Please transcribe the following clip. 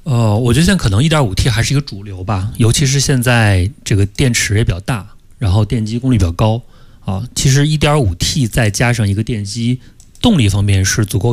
我觉得现在可能 1.5T 还是一个主流吧，尤其是现在这个电池也比较大，然后电机功率比较高啊。其实 1.5T 再加上一个电机，动力方面是足够